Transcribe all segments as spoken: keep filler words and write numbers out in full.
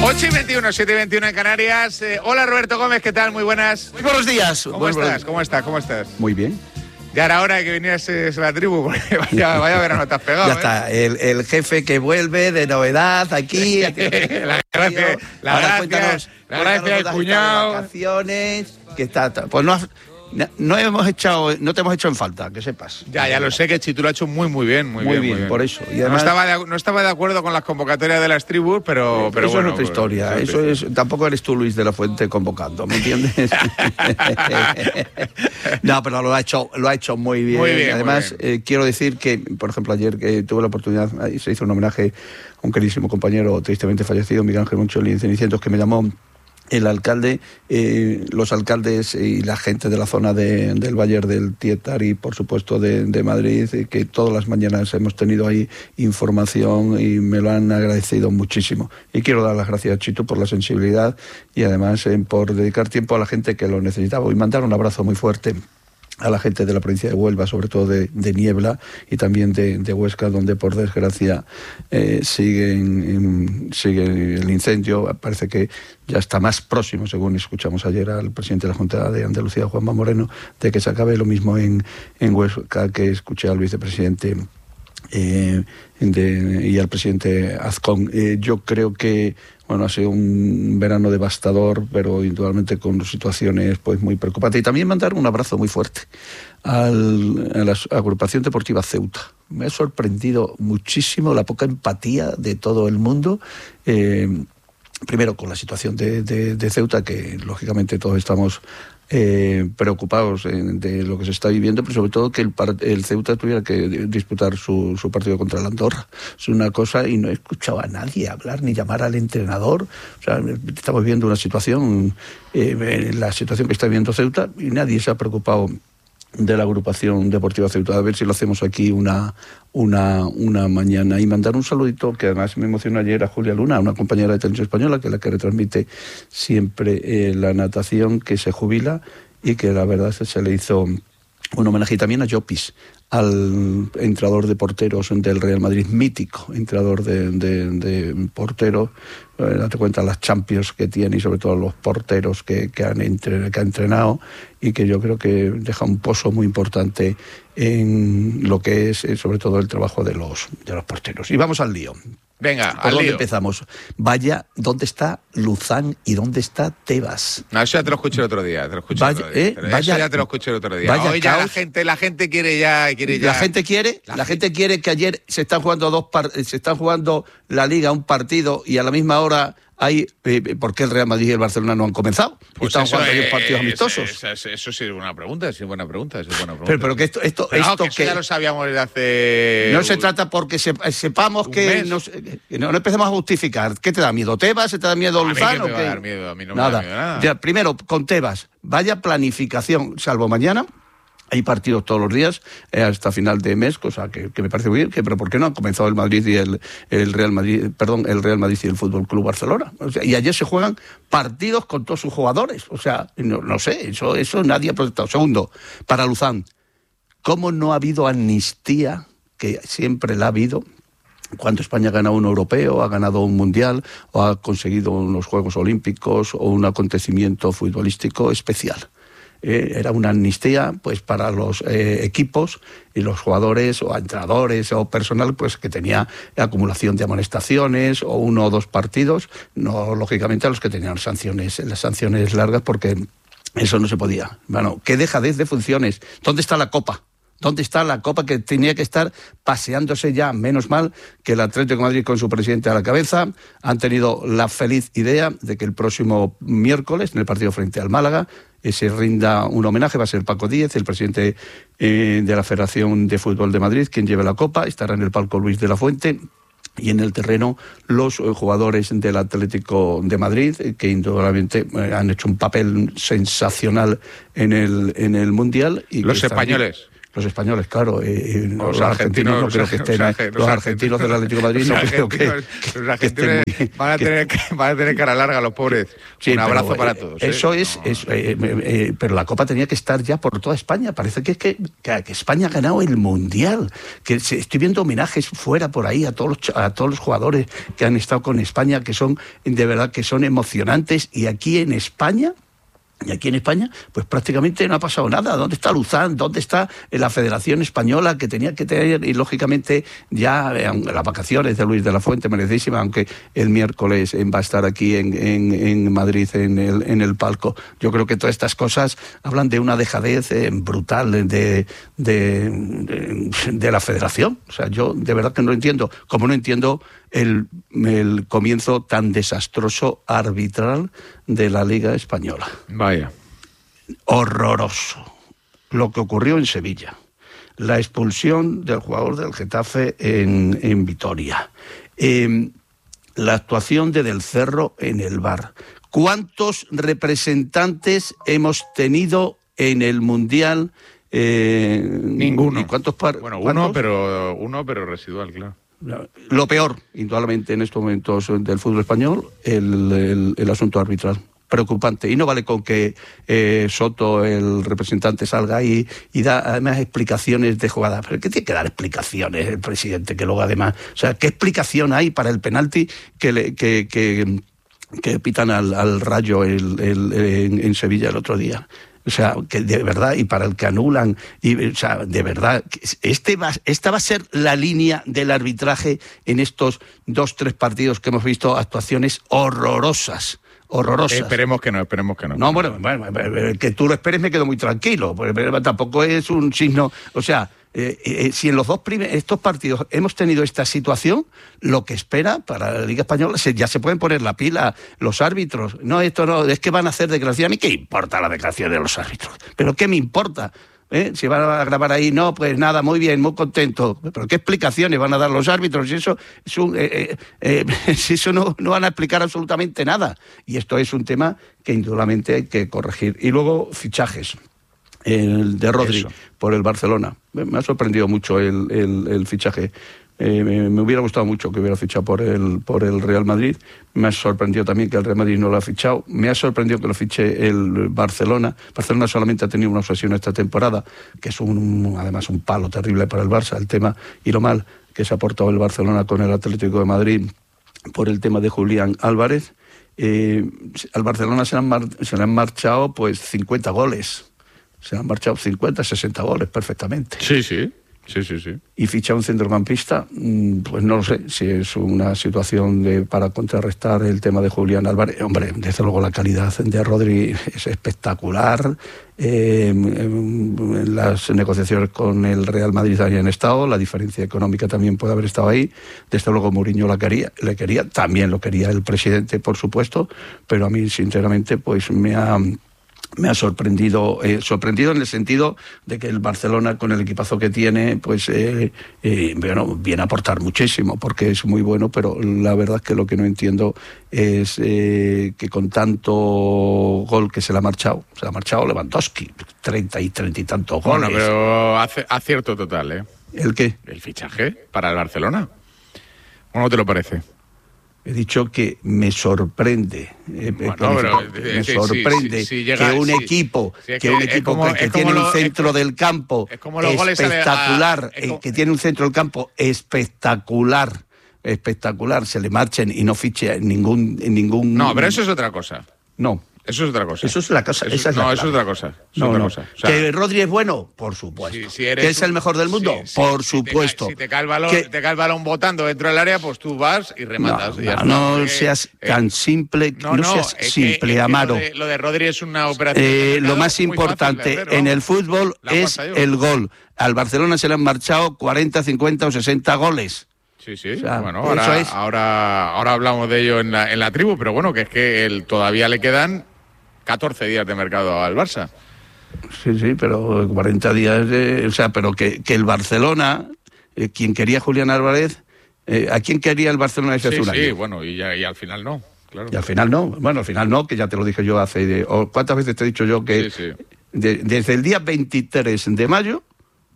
ocho y veintiuno, siete y veintiuno en Canarias. Eh, hola Roberto Gómez, ¿qué tal? Muy buenas. Muy buenos días. ¿Cómo Buen, estás? buen... ¿Cómo estás? ¿Cómo estás? Muy bien. Ya era hora de que vinieses a la tribu, porque vaya, vaya verano te has pegado. Ya ¿eh? está, el, el jefe que vuelve de novedad aquí. la gracia, la gracia, la gracia del cuñado. De vacaciones, que está, pues no has, no hemos echado, no te hemos hecho en falta, que sepas. Ya, ya lo sé que Chitu lo ha hecho muy, muy bien, muy, muy bien, bien, muy bien. por eso. Y además, además, no, estaba de, no estaba de acuerdo con las convocatorias de las tribus, pero, pero eso bueno. es otra historia. Pues, eso es, tampoco eres tú, Luis de la Fuente, convocando, ¿me entiendes? No, pero lo ha hecho, lo ha hecho muy bien. Muy bien, además, muy bien. Eh, quiero decir que, por ejemplo, ayer que tuve la oportunidad, ahí se hizo un homenaje a un queridísimo compañero tristemente fallecido, Miguel Ángel Moncholi Cenicientos, que me llamó el alcalde, eh, los alcaldes y la gente de la zona de, del Valle del Tietar y por supuesto de, de Madrid, eh, que todas las mañanas hemos tenido ahí información y me lo han agradecido muchísimo. Y quiero dar las gracias a Chito por la sensibilidad y además eh, por dedicar tiempo a la gente que lo necesitaba. Y mandar un abrazo muy fuerte a la gente de la provincia de Huelva, sobre todo de, de Niebla y también de, de Huesca, donde por desgracia eh, sigue, en, sigue el incendio. Parece que ya está más próximo, según escuchamos ayer al presidente de la Junta de Andalucía, Juanma Moreno, de que se acabe. Lo mismo en, en Huesca, que escuché al vicepresidente eh, de, y al presidente Azcón. Eh, yo creo que Bueno, ha sido un verano devastador, pero indudablemente con situaciones pues muy preocupantes. Y también mandar un abrazo muy fuerte al, a la agrupación deportiva Ceuta. Me ha sorprendido muchísimo la poca empatía de todo el mundo. Eh, primero con la situación de, de, de Ceuta, que lógicamente todos estamos Eh, preocupados en, de lo que se está viviendo, pero sobre todo que el, el Ceuta tuviera que disputar su, su partido contra el Andorra. Es una cosa, y no he escuchado a nadie hablar ni llamar al entrenador. O sea, estamos viviendo una situación, eh, la situación que está viviendo Ceuta, y nadie se ha preocupado de la agrupación deportiva Ceuta. A ver si lo hacemos aquí una, una, una mañana. Y mandar un saludito, que además me emocionó ayer, a Julia Luna, una compañera de Televisión Española, que es la que retransmite siempre eh, la natación, que se jubila y que la verdad se le hizo un homenaje. Y también a Llopis, al entrenador de porteros del Real Madrid, mítico entrenador de, de, de porteros. Eh, date cuenta las Champions que tiene y sobre todo los porteros que, que, han entre, que ha entrenado, y que yo creo que deja un pozo muy importante en lo que es eh, sobre todo el trabajo de los, de los porteros. Y vamos al lío. Venga, ¿por al dónde lío. empezamos? Vaya, ¿dónde está Luzán y dónde está Tebas? No, eso ya te lo escuché el otro día. Te lo escuché Vaya, el otro día. eh, Eso vaya, ya te lo escuché el otro día. vaya Hoy ya caos. la gente, la gente quiere ya, quiere ya. La gente quiere, la, la gente quiere que ayer se están jugando dos par, se están jugando la Liga un partido y a la misma hora hay eh, ¿por qué el Real Madrid y el Barcelona no han comenzado? Pues están eso, jugando eh, ellos partidos amistosos. Eso, eso, eso sí es buena pregunta, sí es buena pregunta, sí es buena pregunta. Pero, pero que esto, esto, pero, esto no, que que eso ya lo sabíamos desde hace. No se trata porque se, sepamos que, nos, que no, no empecemos a justificar. ¿Qué te da miedo? ¿Tebas? ¿Se te da miedo Luzán? A mí que me ¿o va qué? a dar miedo, a mí no nada. me da miedo nada. Ya, primero, con Tebas, vaya planificación, salvo mañana. Hay partidos todos los días, eh, hasta final de mes, cosa que, que me parece muy bien, que, pero ¿por qué no han comenzado el Madrid y el, el Real Madrid, perdón, el Real Madrid y el Fútbol Club Barcelona? O sea, y ayer se juegan partidos con todos sus jugadores. O sea, no, no sé, eso, eso nadie ha protestado. Segundo, para Luzán, ¿cómo no ha habido amnistía, que siempre la ha habido, cuando España ha ganado un europeo, ha ganado un mundial, o ha conseguido unos Juegos Olímpicos, o un acontecimiento futbolístico especial? Eh, era una amnistía pues para los eh, equipos y los jugadores o entrenadores o personal pues que tenía acumulación de amonestaciones o uno o dos partidos, no lógicamente a los que tenían sanciones, las sanciones largas, porque eso no se podía. Bueno, ¿qué dejadez de funciones? ¿Dónde está la Copa? ¿Dónde está la Copa que tenía que estar paseándose ya? Menos mal que el Atlético de Madrid, con su presidente a la cabeza, han tenido la feliz idea de que el próximo miércoles, en el partido frente al Málaga, eh, se rinda un homenaje. Va a ser Paco Díez, el presidente eh, de la Federación de Fútbol de Madrid, quien lleve la Copa. Estará en el palco Luis de la Fuente. Y en el terreno los eh, jugadores del Atlético de Madrid, eh, que indudablemente eh, han hecho un papel sensacional en el, en el Mundial. Y los que españoles. Los españoles, claro. Eh, los, los argentinos, argentinos no creo que estén. Los, los, los argentinos del Atlético de Madrid no creo que. Los argentinos que van, a tener, que, van a tener cara larga, los pobres. Sí, Un abrazo pero, para eh, todos. Eso ¿eh? es. No. es eh, eh, pero la Copa tenía que estar ya por toda España. Parece que es que, que, que España ha ganado el Mundial. Que se, estoy viendo homenajes fuera por ahí a todos, los, a todos los jugadores que han estado con España, que son, de verdad, que son emocionantes. Y aquí en España. Y aquí en España, pues prácticamente no ha pasado nada. ¿Dónde está Luzán? ¿Dónde está la Federación Española que tenía que tener? Y lógicamente ya eh, las vacaciones de Luis de la Fuente, merecidísimas, aunque el miércoles eh, va a estar aquí en, en, en Madrid en el, en el palco. Yo creo que todas estas cosas hablan de una dejadez eh, brutal de, de, de, de la Federación. O sea, yo de verdad que no lo entiendo. Como no entiendo el, el comienzo tan desastroso arbitral de la Liga Española. Vaya. Horroroso lo que ocurrió en Sevilla. La expulsión del jugador del Getafe en, en Vitoria. Eh, la actuación de Del Cerro en el V A R. ¿Cuántos representantes hemos tenido en el Mundial? Eh, Ninguno. ¿Y cuántos par- bueno, ¿cuántos? uno, pero uno, pero residual, claro. Lo peor, indudablemente, en estos momentos del fútbol español, el, el, el asunto arbitral. Preocupante. Y no vale con que eh, Soto, el representante, salga ahí y da además explicaciones de jugada. ¿Pero qué tiene que dar explicaciones el presidente? Que luego además... O sea, ¿qué explicación hay para el penalti que, le, que, que, que pitan al, al Rayo el, el, en, en Sevilla el otro día? O sea, que de verdad, y para el que anulan, y, o sea, de verdad, este va, esta va a ser la línea del arbitraje en estos dos, tres partidos que hemos visto, actuaciones horrorosas. Horrorosas. Esperemos que no, esperemos que no. No, bueno, bueno, que tú lo esperes me quedo muy tranquilo, pero tampoco es un signo, o sea, eh, eh, si en los dos primeros, estos partidos hemos tenido esta situación, lo que espera para la Liga Española, se, ya se pueden poner la pila los árbitros. No, esto no, es que van a hacer declaración. ¿A mí qué importa la declaración de los árbitros? ¿Pero qué me importa? ¿Eh? Si van a grabar ahí, no, pues nada, muy bien, muy contento. ¿Pero qué explicaciones van a dar los árbitros? Si eso, es un, eh, eh, eh, si eso no, no van a explicar absolutamente nada. Y esto es un tema que indudablemente hay que corregir. Y luego, fichajes. El de Rodri eso. Por el Barcelona. Me ha sorprendido mucho el, el, el fichaje. Eh, me, me hubiera gustado mucho que hubiera fichado por el, por el Real Madrid. Me ha sorprendido también que el Real Madrid no lo ha fichado. Me ha sorprendido que lo fiche el Barcelona. Barcelona solamente ha tenido una ocasión esta temporada, que es un, además un palo terrible para el Barça, el tema y lo mal que se ha portado el Barcelona con el Atlético de Madrid por el tema de Julián Álvarez. Eh, al Barcelona se le han, mar, se le han marchado pues cincuenta goles. Se le han marchado cincuenta, sesenta goles perfectamente. Sí, sí. Sí, sí, sí. Y ficha un centrocampista, pues no lo sé si es una situación de, para contrarrestar el tema de Julián Álvarez. Hombre, desde luego la calidad de Rodri es espectacular. Eh, en las negociaciones con el Real Madrid habían estado, la diferencia económica también puede haber estado ahí. Desde luego Mourinho la quería, le quería, también lo quería el presidente, por supuesto, pero a mí sinceramente pues me ha... Me ha sorprendido, eh, sorprendido en el sentido de que el Barcelona, con el equipazo que tiene, pues eh, eh, bueno, viene a aportar muchísimo, porque es muy bueno, pero la verdad es que lo que no entiendo es eh, que con tanto gol que se le ha marchado, se le ha marchado Lewandowski, treinta y treinta y tantos goles. Bueno, pero hace, acierto total, ¿eh? ¿El qué? El fichaje para el Barcelona. ¿Cómo te lo parece? He dicho que me sorprende, eh, bueno, pero, me sí, sorprende sí, sí, sí, llega, que un sí, equipo, sí, es que, que un equipo como, que, que tiene lo, un centro es, del campo es como los espectacular, goles a, a, como, que tiene un centro del campo espectacular, espectacular, se le marchen y no fiche en ningún, en ningún. No, pero eso es otra cosa. No. Eso es otra cosa. Eso es la cosa. Eso, esa es no, la eso es otra cosa. Es no, otra no. cosa. O sea, ¿que Rodri es bueno? Por supuesto. Si, si ¿que es un... el mejor del mundo? Sí, sí, por si supuesto. Te, si te cae el balón, que... te cae el balón botando dentro del área, pues tú vas y rematas. No, y ya no, no eh, seas eh, tan simple, no, no seas es simple, que, es Amaro. Que lo, de, lo de Rodri es una operación. Eh, lo más importante hacer, en el fútbol es el gol. Al Barcelona se le han marchado cuarenta, cincuenta o sesenta goles. Sí, sí, o sea, bueno, ahora, es... ahora, ahora hablamos de ello en la, en la tribu, pero bueno, que es que él, todavía le quedan catorce días de mercado al Barça. Sí, sí, pero cuarenta días, de, o sea, pero que, que el Barcelona, eh, quien quería a Julián Álvarez, eh, ¿a quién quería el Barcelona ese sí, azul? Sí, bueno, y, ya, y al final no, claro. Y al final no, bueno, al final no, que ya te lo dije yo hace, de, o ¿cuántas veces te he dicho yo que sí, sí. De, desde el día veintitrés de mayo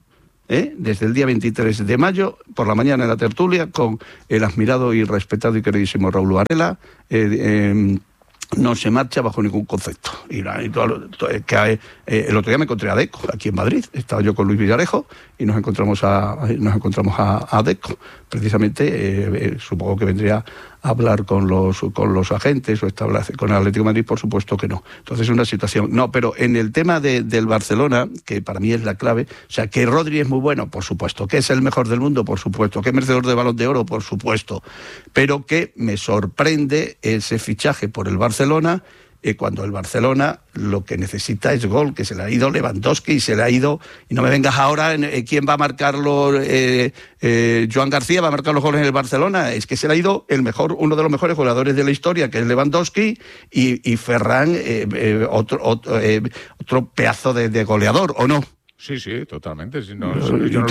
¿eh? Desde el día veintitrés de mayo, por la mañana en la tertulia, con el admirado y respetado y queridísimo Raúl Varela, eh, eh, no se marcha bajo ningún concepto. Y, y todo, todo, que, eh, el otro día me encontré a Deco, aquí en Madrid. Estaba yo con Luis Villarejo y nos encontramos a, nos encontramos a, a Deco. Precisamente, eh, eh, supongo que vendría a hablar con los, con los agentes o establecer con el Atlético de Madrid, por supuesto que no. Entonces es una situación... No, pero en el tema de, del Barcelona, que para mí es la clave, o sea, que Rodri es muy bueno, por supuesto, que es el mejor del mundo, por supuesto, que es merecedor de Balón de Oro, por supuesto, pero que me sorprende ese fichaje por el Barcelona, eh, cuando el Barcelona lo que necesita es gol, que se le ha ido Lewandowski y se le ha ido, y no me vengas ahora en eh, quién va a marcarlo, eh, eh, Joan García va a marcar los goles en el Barcelona, es que se le ha ido el mejor, uno de los mejores jugadores de la historia, que es Lewandowski, y, y Ferran, eh, eh, otro, otro, eh, otro pedazo de, de goleador, ¿o no? Sí, sí, totalmente. Si no, yo yo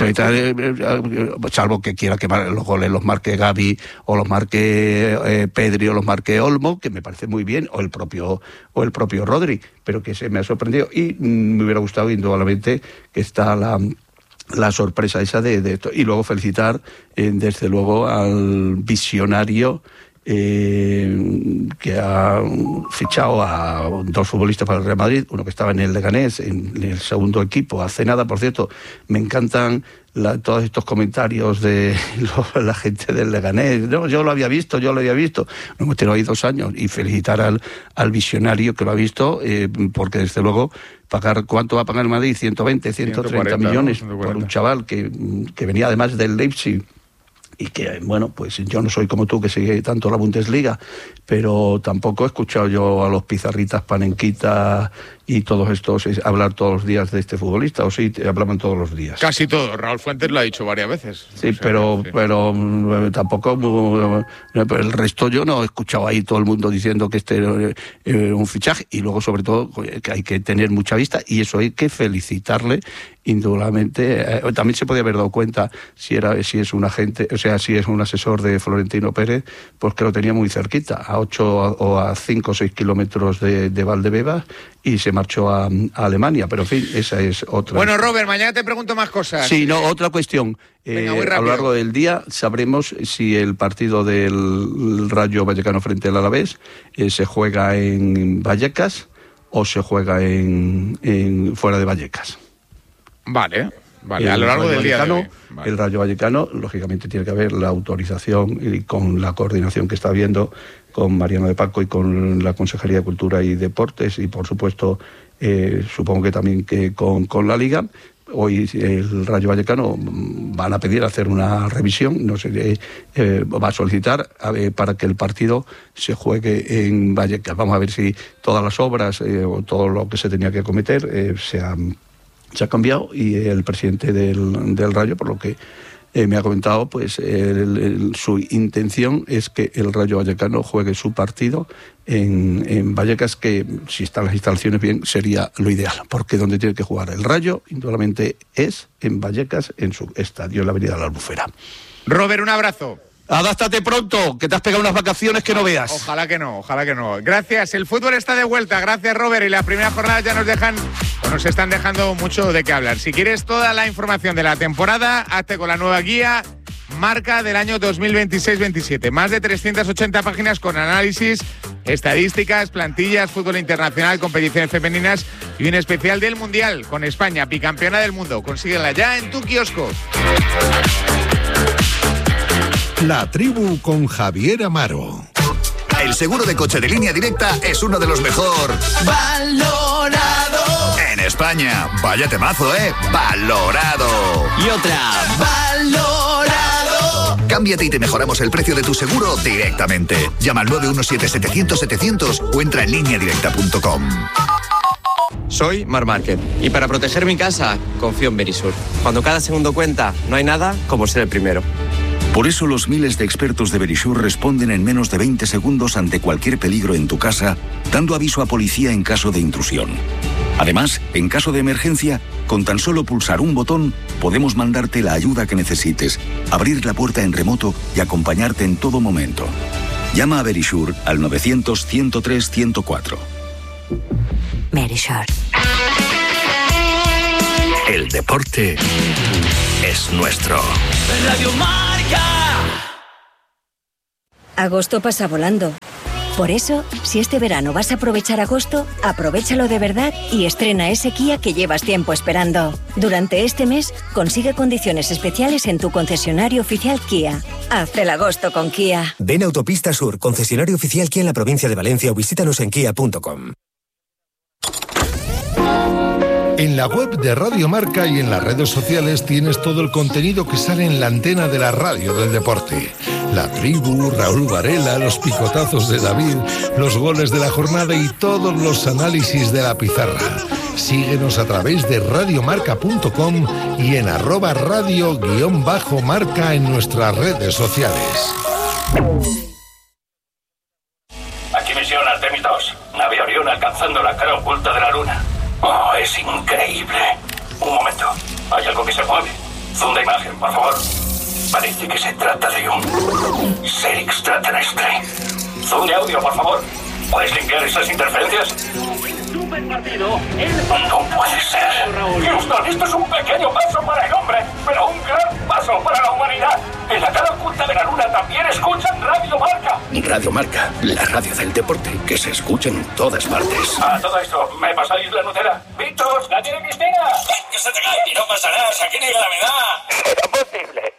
no lo... Salvo que quiera que los goles los marque Gavi o los marque eh, Pedri o los marque Olmo, que me parece muy bien, o el propio o el propio Rodri, pero que se me ha sorprendido y mm, me hubiera gustado indudablemente que está la... la sorpresa esa de, de esto. Y luego felicitar, eh, desde luego, al visionario eh, que ha fichado a dos futbolistas para el Real Madrid, uno que estaba en el Leganés, en el segundo equipo, hace nada, por cierto. Me encantan la, todos estos comentarios de lo, la gente del Leganés. No, yo lo había visto, yo lo había visto. No hemos tenido ahí dos años. Y felicitar al, al visionario que lo ha visto, eh, porque desde luego... pagar ¿Cuánto va a pagar el Madrid? ciento veinte, ciento treinta millones, ¿no? Por un chaval que, que venía además del Leipzig y que, bueno, pues yo no soy como tú que sigue tanto la Bundesliga, pero tampoco he escuchado yo a los pizarritas, Panenquita y todos estos hablar todos los días de este futbolista, o sí, hablaban todos los días. Casi todo, Raúl Fuentes lo ha dicho varias veces. Sí, o sea, pero sí. pero tampoco, el resto yo no he escuchado ahí todo el mundo diciendo que este era eh, un fichaje, y luego sobre todo que hay que tener mucha vista, y eso hay que felicitarle indudablemente. Eh, también se podía haber dado cuenta si era si es un agente, o sea, si es un asesor de Florentino Pérez, pues que lo tenía muy cerquita, a ocho o a cinco o seis kilómetros de, de Valdebebas, y se marchó a, a Alemania, pero en fin, esa es otra. Bueno, Robert, mañana te pregunto más cosas. Sí, no, otra cuestión. Venga, eh, a lo largo del día sabremos si el partido del Rayo Vallecano frente al Alavés eh, se juega en Vallecas o se juega en, en fuera de Vallecas. Vale. Vale, a lo largo del día de hoy. Vale. El Rayo Vallecano, lógicamente, tiene que haber la autorización y con la coordinación que está habiendo con Mariano de Paco y con la Consejería de Cultura y Deportes, y por supuesto, eh, supongo que también que con, con la Liga. Hoy el Rayo Vallecano van a pedir hacer una revisión, no sé, eh, eh, va a solicitar a ver, para que el partido se juegue en Vallecas. Vamos a ver si todas las obras eh, o todo lo que se tenía que acometer eh, se han... se ha cambiado, y el presidente del, del Rayo, por lo que eh, me ha comentado, pues el, el, su intención es que el Rayo Vallecano juegue su partido en, en Vallecas, que si están las instalaciones bien sería lo ideal, porque donde tiene que jugar el Rayo indudablemente es en Vallecas, en su estadio en la avenida de la Albufera. Robert, un abrazo. Adástate pronto, que te has pegado unas vacaciones que no veas. Ojalá que no, ojalá que no. Gracias, el fútbol está de vuelta. Gracias, Robert. Y las primeras jornadas ya nos dejan, o nos están dejando mucho de qué hablar. Si quieres toda la información de la temporada, hazte con la nueva guía Marca del año dos mil veintiséis veintisiete. Más de trescientas ochenta páginas con análisis, estadísticas, plantillas, fútbol internacional, competiciones femeninas y un especial del Mundial con España, bicampeona del mundo. Consíguela ya en tu kiosco. La Tribu con Javier Amaro. El seguro de coche de Línea Directa es uno de los mejor valorado en España. Vaya temazo, ¿eh? Valorado. Y otra. Valorado. Cámbiate y te mejoramos el precio de tu seguro directamente. Llama al nueve uno siete, setecientos, setecientos o entra en línea directa punto com. Soy Mar Márquez y para proteger mi casa confío en Verisur. Cuando cada segundo cuenta, no hay nada como ser el primero. Por eso los miles de expertos de Verisur responden en menos de veinte segundos ante cualquier peligro en tu casa, dando aviso a policía en caso de intrusión. Además, en caso de emergencia, con tan solo pulsar un botón, podemos mandarte la ayuda que necesites, abrir la puerta en remoto y acompañarte en todo momento. Llama a Verisur al novecientos, ciento tres, ciento cuatro. Verisur. El deporte es nuestro. Radio Marca. Agosto pasa volando. Por eso, si este verano vas a aprovechar agosto, aprovéchalo de verdad y estrena ese Kia que llevas tiempo esperando. Durante este mes, consigue condiciones especiales en tu concesionario oficial Kia. Haz el agosto con Kia. Ven a Autopista Sur, concesionario oficial Kia en la provincia de Valencia o visítanos en kia punto com. En la web de Radio Marca y en las redes sociales tienes todo el contenido que sale en la antena de la radio del deporte. La tribu, Raúl Varela, los picotazos de David, los goles de la jornada y todos los análisis de la pizarra. Síguenos a través de radio marca punto com y en arroba radio guión bajo marca en nuestras redes sociales. Aquí misión Artemis dos. Nave Orión alcanzando la cara oculta de la luna. Oh, es increíble. Un momento. Hay algo que se mueve. Zoom de imagen, por favor. Parece que se trata de un ser extraterrestre. Zoom de audio, por favor. ¿Puedes limpiar esas interferencias? Super partido. No puede ser. Houston, esto es un pequeño paso para el hombre, pero un gran paso para la humanidad. En la cara oculta de la luna también escuchan Radio Marca. Radio Marca, la radio del deporte que se escucha en todas partes. A todo esto, ¿me pasáis la Nutella? ¡Víctor, la tiene Cristina! ¡Que se te cae! Y no pasa nada, aquí ni gravedad. ¡Era posible!